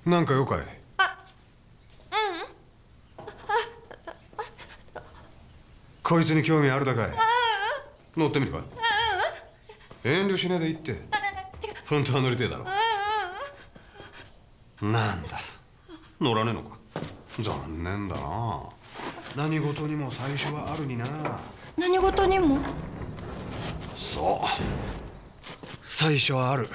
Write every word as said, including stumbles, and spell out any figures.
なんかよかい？ あ、ううん。 こいつに興味あるだかい？乗ってみるか？遠慮しないで言って。本当は乗りてえだろ。なんだ、乗らねえのか。残念だな。何事にも最初はあるにな。 何事にも？ そう、最初はある。